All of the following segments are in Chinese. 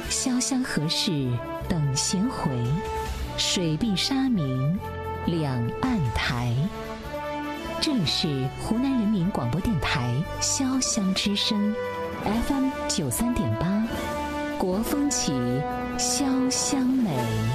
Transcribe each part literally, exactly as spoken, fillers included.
潇湘河市等闲回，水碧沙明两岸台。这里是湖南人民广播电台潇湘之声 F M 九三点八，国风起，潇湘美。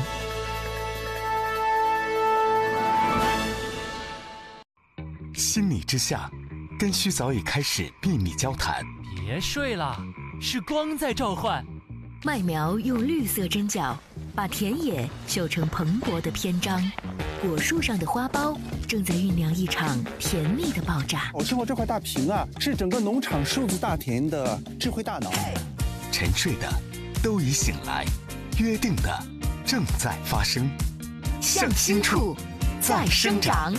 心理之下，根须早已开始秘密交谈。 别睡了，是光在召唤。 麦苗用绿色针脚把田野绣成蓬勃的篇章，果树上的花苞正在酝酿一场甜蜜的爆炸。 我吃过这块大屏啊，是整个农场数字大田的智慧大脑。 沉睡的都已醒来，约定的正在发生， 向心处再生长。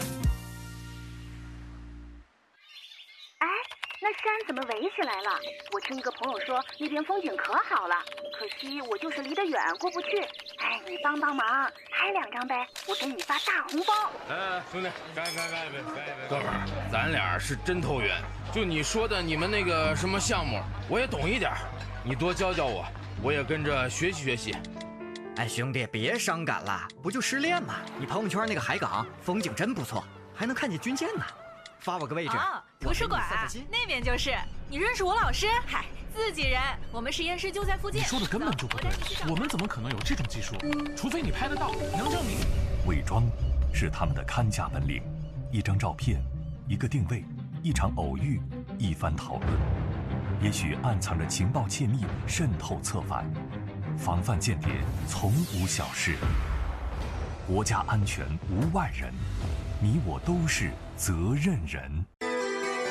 那山怎么围起来了？我听一个朋友说那边风景可好了，可惜我就是离得远过不去。哎，你帮帮忙，拍两张呗，我给你发大红包。 哎，兄弟，干干干呗！哥们儿，咱俩是真投缘。就你说的你们那个什么项目，我也懂一点，你多教教我，我也跟着学习学习。 哎，兄弟，别伤感了，不就失恋吗？你朋友圈那个海港风景真不错，还能看见军舰呢。发我个位置。 哦，图书馆那边就是。你认识我老师？嗨，自己人，我们实验室就在附近。 你说的根本就不对，我们怎么可能有这种技术？除非你拍得到，能证明。 伪装是他们的看家本领，一张照片，一个定位，一场偶遇，一番讨论，也许暗藏着情报窃密，渗透策反。防范间谍从无小事，国家安全无外人，你我都是责任人。